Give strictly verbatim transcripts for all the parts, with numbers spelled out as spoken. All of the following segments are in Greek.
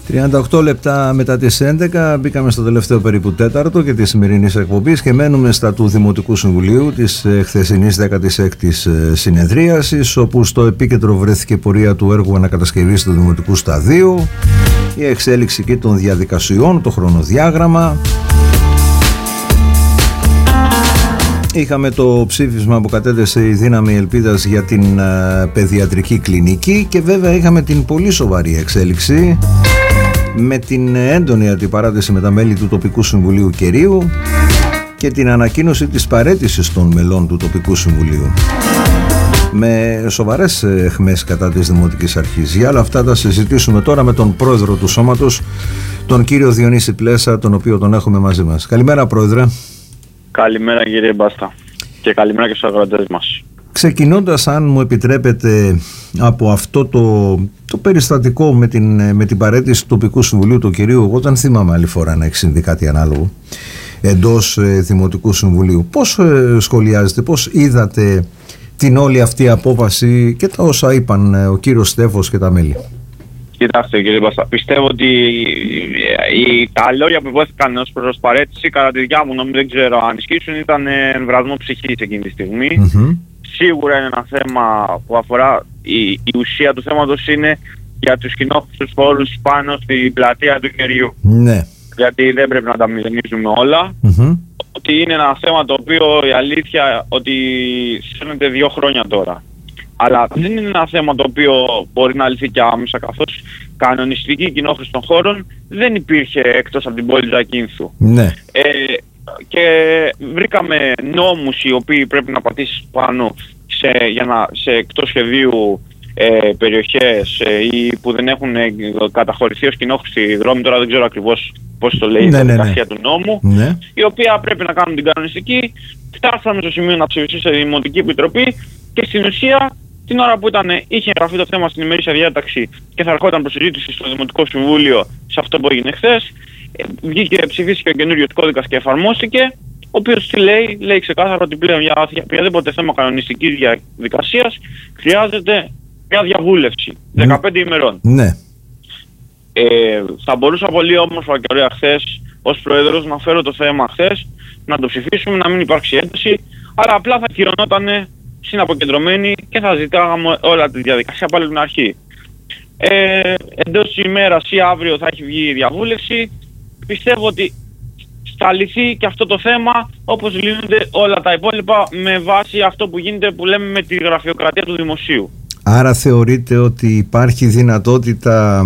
τριάντα οκτώ λεπτά μετά τις έντεκα μπήκαμε στο τελευταίο περίπου τέταρτο και της σημερινής εκπομπής και μένουμε στα του Δημοτικού Συμβουλίου της χθεσινής δέκατης έκτης συνεδρίασης, όπου στο επίκεντρο βρέθηκε η πορεία του έργου ανακατασκευής του Δημοτικού Σταδίου, η εξέλιξη και των διαδικασιών, το χρονοδιάγραμμα. Είχαμε το ψήφισμα που κατέθεσε η Δύναμη Ελπίδας για την uh, παιδιατρική κλινική και βέβαια είχαμε την πολύ σοβαρή εξέλιξη με την έντονη αντιπαράθεση με τα μέλη του Τοπικού Συμβουλίου Κερίου και την ανακοίνωση της παραίτησης των μελών του Τοπικού Συμβουλίου με σοβαρές αιχμές κατά της Δημοτικής Αρχής. Για όλα αυτά θα συζητήσουμε τώρα με τον πρόεδρο του σώματος, τον κύριο Διονύση Πλέσα, τον οποίο τον έχουμε μαζί μας. Καλημέρα, πρόεδρε. Καλημέρα, κύριε Μπάστα, και καλημέρα και στους αγροτές μας. Ξεκινώντας, αν μου επιτρέπετε, από αυτό το, το περιστατικό με την, με την παραίτηση του Τοπικού Συμβουλίου του κυρίου, εγώ δεν θυμάμαι άλλη φορά να έχει συμβεί κάτι ανάλογο εντός ε, Δημοτικού Συμβουλίου. Πώς ε, σχολιάζετε, πώς είδατε την όλη αυτή απόφαση και τα όσα είπαν ε, ο κύριος Στέφος και τα μέλη? Κοιτάξτε, κύριε Μπάστα, πιστεύω ότι οι, τα λόγια που υπόθηκαν ως προς παραίτηση, κατά τη δικιά μου νομίζω, δεν ξέρω αν ισχύσουν, ήταν εμβρασμό ψυχής εκείνη τη στιγμή. Mm-hmm. Σίγουρα είναι ένα θέμα που αφορά, η, η ουσία του θέματος είναι για τους κοινόχρηστους χώρους πάνω στην πλατεία του Κεριού. Ναι. Γιατί δεν πρέπει να τα μηδενίζουμε όλα. Mm-hmm. Ότι είναι ένα θέμα το οποίο η αλήθεια ότι σέρνεται δύο χρόνια τώρα. Αλλά δεν είναι ένα θέμα το οποίο μπορεί να λυθεί και άμεσα, καθώς κανονιστική κοινόχρηση των χώρων δεν υπήρχε εκτός από την πόλη Ζακίνθου. Ναι. Ε, και βρήκαμε νόμους οι οποίοι πρέπει να πατήσεις πάνω σε, για να, σε εκτός σχεδίου ε, περιοχές ε, ή που δεν έχουν ε, καταχωρηθεί ως κοινόχρηστη δρόμοι, τώρα δεν ξέρω ακριβώς πώς το λέει, ναι, η διαδικασία ναι, ναι. του νόμου, ναι. η οποία πρέπει να κάνουν την κανονιστική. Φτάσαμε στο σημείο να ψηφιστεί σε Δημοτική Επιτροπή και στην ουσία την ώρα που ήταν, είχε εγγραφεί το θέμα στην ημερήσια διάταξη και θα ερχόταν προς συζήτηση στο Δημοτικό Συμβούλιο σε αυτό που έγινε χθες, βγήκε, ψηφίστηκε ο καινούριος κώδικας και εφαρμόστηκε, ο οποίος τι λέει, λέει ξεκάθαρα ότι πλέον για οποιαδήποτε θέμα κανονιστικής διαδικασίας χρειάζεται μια διαβούλευση δεκαπέντε ημερών. Ναι. Ε, θα μπορούσα πολύ όμορφα και ωραία χθες ως πρόεδρος να φέρω το θέμα χθες, να το ψηφίσουμε, να μην υπάρξει ένταση, αλλά απλά θα κυρωνότανε συναποκεντρωμένοι και θα ζητάγαμε όλα τη διαδικασία πάλι από την αρχή. Ε, εντός της ημέρας ή αύριο θα έχει βγει η διαβούλευση. Πιστεύω ότι θα λυθεί και αυτό το θέμα όπως λύνονται όλα τα υπόλοιπα με βάση αυτό που γίνεται που λέμε με τη γραφειοκρατία του δημοσίου. Άρα θεωρείτε ότι υπάρχει δυνατότητα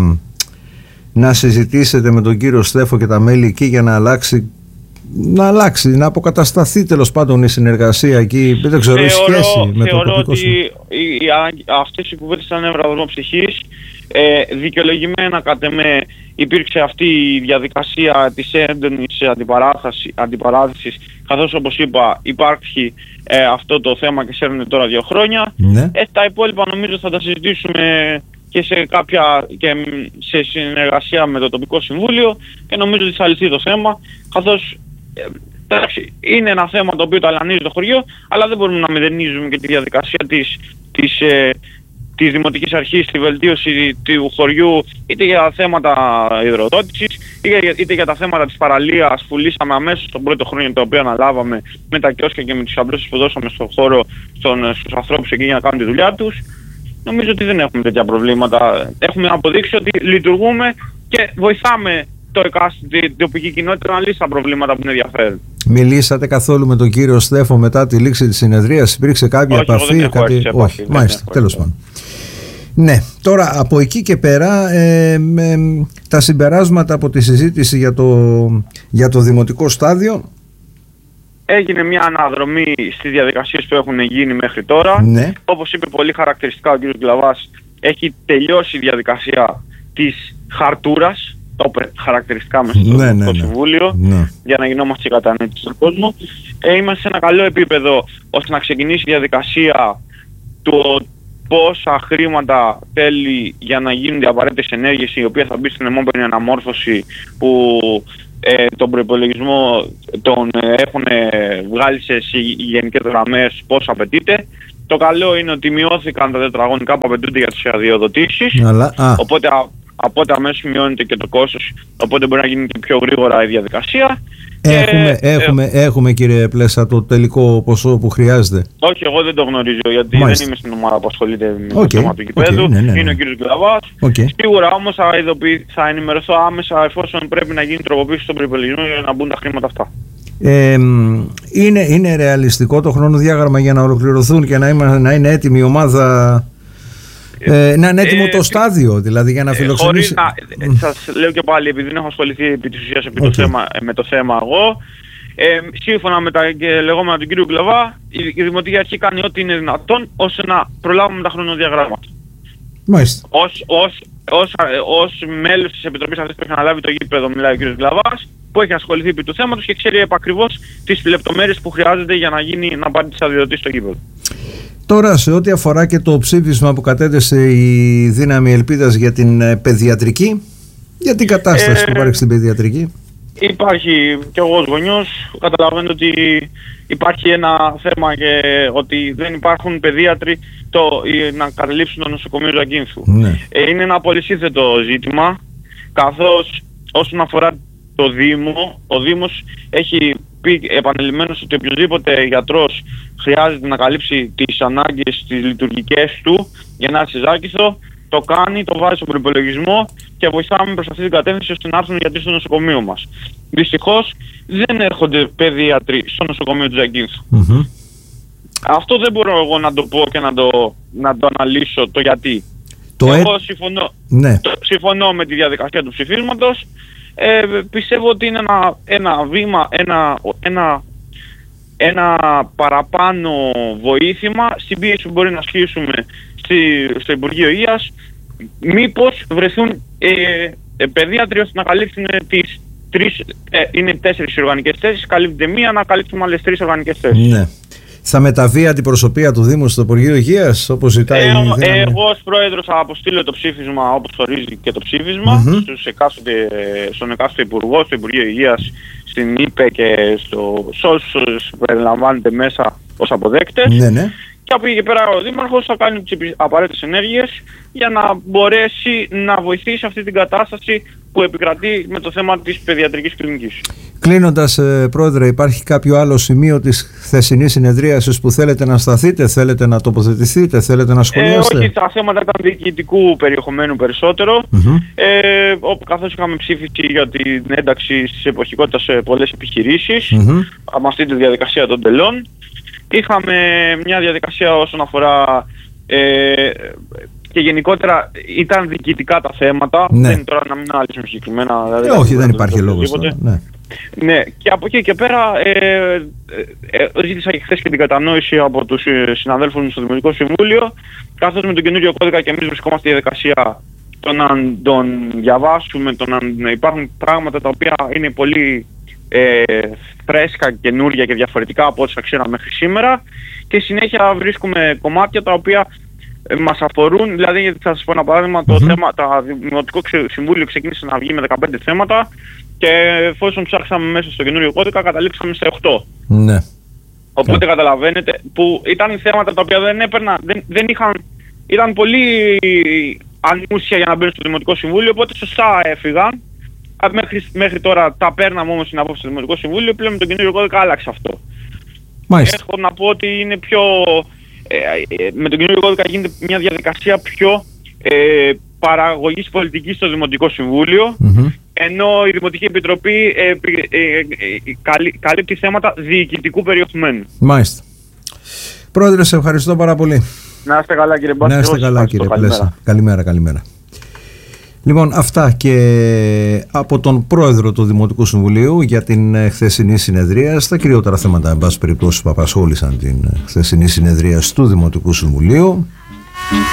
να συζητήσετε με τον κύριο Στέφο και τα μέλη εκεί για να αλλάξει να αλλάξει, να αποκατασταθεί τέλος πάντων η συνεργασία εκεί, δεν ξέρω, η σχέση με το τοπικό συμβούλιο? Θεωρώ ότι αυτές οι κουβέντες ήταν εμβρασμό ψυχής. Ε, δικαιολογημένα κατ' εμέ υπήρξε αυτή η διαδικασία της έντονης αντιπαράθεσης, καθώς όπως είπα υπάρχει ε, αυτό το θέμα και σέρνεται τώρα δύο χρόνια. Ναι. Ε, τα υπόλοιπα νομίζω θα τα συζητήσουμε και σε, κάποια, και σε συνεργασία με το Τοπικό Συμβούλιο και νομίζω ότι θα λυθεί το θέμα, καθώς εντάξει, είναι ένα θέμα το οποίο ταλανίζει το χωριό, αλλά δεν μπορούμε να μηδενίζουμε και τη διαδικασία της, της, ε, της Δημοτικής Αρχής στη βελτίωση του χωριού, είτε για θέματα υδροδότησης, είτε, είτε για τα θέματα της παραλίας που λύσαμε αμέσως τον πρώτο χρόνο το οποίο αναλάβαμε με τα κιόσκα και με τις αμπλώσεις που δώσαμε στον χώρο στον, στους ανθρώπους εκεί για να κάνουν τη δουλειά τους. Νομίζω ότι δεν έχουμε τέτοια προβλήματα. Έχουμε αποδείξει ότι λειτουργούμε και βοηθάμε το εκάστοτε, την τοπική κοινότητα να λύσει τα προβλήματα που είναι ενδιαφέρον. Μιλήσατε καθόλου με τον κύριο Στέφο μετά τη λήξη της συνεδρίας? Υπήρξε κάποια Όχι, επαφή? Δεν κάτι... επαφή Όχι, δεν μάλιστα, τέλος πάντων. Ναι, τώρα από εκεί και πέρα ε, με, τα συμπεράσματα από τη συζήτηση για το, για το δημοτικό στάδιο. Έγινε μια αναδρομή στις διαδικασίες που έχουν γίνει μέχρι τώρα. Ναι. Όπως είπε πολύ χαρακτηριστικά ο κ. Γκλαβάς, έχει τελειώσει η διαδικασία της χαρτούρας, το χαρακτηριστικά μέσα στο, ναι, ναι, ναι. Συμβούλιο, ναι. για να γινόμαστε κατανοητοί στον κόσμο. Ε, είμαστε σε ένα καλό επίπεδο ώστε να ξεκινήσει η διαδικασία του πόσα χρήματα θέλει για να γίνουν οι απαραίτητες ενέργειες, η οποία θα μπει στην επόμενη αναμόρφωση που ε, τον προϋπολογισμό τον ε, έχουν βγάλει σε γενικές γραμμές πώς απαιτείται. Το καλό είναι ότι μειώθηκαν τα τετραγωνικά που απαιτούνται για τις αδειοδοτήσεις. Οπότε α, οπότε αμέσως μειώνεται και το κόστος, οπότε μπορεί να γίνει και πιο γρήγορα η διαδικασία. Έχουμε, και, έχουμε, ε, έχουμε κύριε Πλέσσα το τελικό ποσό που χρειάζεται? Όχι, εγώ δεν το γνωρίζω, γιατί Μάλιστα. δεν είμαι στην ομάδα που ασχολείται με okay. το θέμα του γηπέδου. Okay, ναι, ναι, ναι. Είναι ο κύριος Γκλαβάς. Okay. Σίγουρα όμως θα, θα ενημερωθώ άμεσα εφόσον πρέπει να γίνει τροποποίηση στον προϋπολογισμό για να μπουν τα χρήματα αυτά. Ε, είναι, είναι ρεαλιστικό το χρονοδιάγραμμα για να ολοκληρωθούν και να, είμαι, να είναι έτοιμη η ομάδα, ε, να είναι έτοιμο ε, το στάδιο δηλαδή για να ε, φιλοξενήσει? Ε, σας λέω και πάλι, επειδή δεν έχω ασχοληθεί επί της ουσίας επί okay. το θέμα, με το θέμα εγώ, ε, σύμφωνα με τα και λεγόμενα του κύριου Γκλαβά, η, η Δημοτική Αρχή κάνει ό,τι είναι δυνατόν ώστε να προλάβουμε τα χρονοδιαγράμματα. Μάλιστα. Ως, ως, ως, ως μέλος της Επιτροπής αυτής που έχει αναλάβει το γήπεδο, μιλάει ο κύριος Γκλαβάς, που έχει ασχοληθεί επί του θέματος και ξέρει επακριβώς τις λεπτομέρειες που χρειάζεται για να, γίνει, να πάρει τις αδειοδοτήσεις στο γήπεδο. Τώρα, σε ό,τι αφορά και το ψήφισμα που κατέθεσε η Δύναμη Ελπίδας για την παιδιατρική, για την κατάσταση ε, που υπάρχει στην παιδιατρική. Υπάρχει, και εγώ ως γονιός καταλαβαίνω ότι υπάρχει ένα θέμα και ότι δεν υπάρχουν παιδίατροι το, να καταλήψουν το νοσοκομείο Ζακίνθου. Ναι. Ε, είναι ένα πολυσύνθετο ζήτημα, καθώς όσον αφορά το Δήμο, ο Δήμος έχει πει επανειλημμένως ότι οποιοδήποτε γιατρός χρειάζεται να καλύψει τις ανάγκες τις λειτουργικές του για να έρθει Ζάκυνθο, το κάνει, το βάζει στον προϋπολογισμό και βοηθάμε προς αυτή την κατεύθυνση ώστε να έρθουν γιατροί στο νοσοκομείο μας. Δυστυχώς δεν έρχονται παιδίατροι στο νοσοκομείο του Ζακίνθου. Mm-hmm. Αυτό δεν μπορώ εγώ να το πω και να το, να το αναλύσω το γιατί. Το εγώ ε... συμφωνώ, ναι. το, συμφωνώ με τη διαδικασία του ψηφίσματος. Ε, πιστεύω ότι είναι ένα, ένα βήμα, ένα, ένα, ένα παραπάνω βοήθημα στην πίεση που μπορεί να ασκήσουμε στη, στο Υπουργείο Υγείας, μήπως βρεθούν ε, ε, παιδίατροι ώστε να καλύψουν τις τρεις, ε, είναι τέσσερις οργανικές θέσεις, καλύπτεται μία, να καλύψουμε άλλες τρεις οργανικές θέσεις. Ναι. Θα μεταβεί η αντιπροσωπεία του Δήμου στο Υπουργείο Υγείας, όπως ζητάει ε, η Δύναμη? ε, Εγώ ως πρόεδρος θα αποστείλω το ψήφισμα όπως ορίζει και το ψήφισμα mm-hmm. στους εκάστοτε, στον εκάστοτε υπουργό, στο Υπουργείο Υγείας, στην ΥΠΕ και στο όσους περιλαμβάνεται μέσα ως αποδέκτες. Ναι, ναι. Και από εκεί και πέρα ο Δήμαρχος θα κάνει τις απαραίτητες ενέργειες για να μπορέσει να βοηθήσει αυτή την κατάσταση που επικρατεί με το θέμα της παιδιατρικής κλινικής. Κλείνοντας, ε, Πρόεδρε, υπάρχει κάποιο άλλο σημείο της χθεσινής συνεδρίασης που θέλετε να σταθείτε, θέλετε να τοποθετηθείτε, θέλετε να σχολιάσετε? Ε, όχι, τα θέματα ήταν διοικητικού περιεχομένου περισσότερο. Mm-hmm. Ε, όπου καθώς είχαμε ψήφιση για την ένταξη της εποχικότητας σε πολλές επιχειρήσεις, mm-hmm. με αυτή τη διαδικασία των τελών. Είχαμε μια διαδικασία όσον αφορά ε, και γενικότερα ήταν διοικητικά τα θέματα. Ναι. Δεν είναι τώρα να μην αναλύσουμε συγκεκριμένα. Δηλαδή, ε, όχι, δεν υπάρχει λόγος. Ναι. Ναι, και από εκεί και πέρα ε, ε, ε, ζήτησα και χθες και την κατανόηση από τους συναδέλφους μου στο Δημοτικό Συμβούλιο, καθώς με τον καινούριο κώδικα και εμείς βρισκόμαστε στη διαδικασία το να τον διαβάσουμε, το να υπάρχουν πράγματα τα οποία είναι πολύ ε, φρέσκα, καινούρια και διαφορετικά από ό,τι θα ξέραμε μέχρι σήμερα, και συνέχεια βρίσκουμε κομμάτια τα οποία ε, μας αφορούν. Δηλαδή, θα σας πω ένα παράδειγμα, το mm-hmm. θέμα, το Δημοτικό Συμβούλιο ξεκίνησε να βγει με δεκαπέντε θέματα και εφόσον ψάξαμε μέσα στο καινούριο κώδικα καταλήξαμε σε οκτώ. Ναι. Οπότε yeah. καταλαβαίνετε που ήταν θέματα τα οποία δεν έπαιρνα, δεν, δεν είχαν, ήταν πολύ ανούσια για να μπαίνουν στο Δημοτικό Συμβούλιο, οπότε σωστά έφυγαν. Μέχρι, μέχρι τώρα τα παίρναμε όμως στην απόφαση στο Δημοτικό Συμβούλιο, πλέον με τον καινούριο κώδικα άλλαξε αυτό. Μάλιστα. Έχω να πω ότι είναι πιο, ε, ε, με τον καινούριο κώδικα γίνεται μια διαδικασία πιο ε, παραγωγής πολιτικής στο Δημοτικό Συμβούλιο, mm-hmm. ενώ η Δημοτική Επιτροπή ε, ε, ε, ε, καλύ, καλύπτει θέματα διοικητικού περιεχομένου. Μάλιστα. Πρόεδρε, σε ευχαριστώ πάρα πολύ. Να είστε καλά, κύριε Μπάσκο. Να είστε καλά, κύριε Πλέσσα. Καλημέρα, καλημέρα. Λοιπόν, αυτά και από τον Πρόεδρο του Δημοτικού Συμβουλίου για την χθεσινή συνεδρία, στα κυριότερα θέματα, εν πάση περιπτώσει, που απασχόλησαν την χθεσινή συνεδρία του Δημοτικού Συμβουλίου.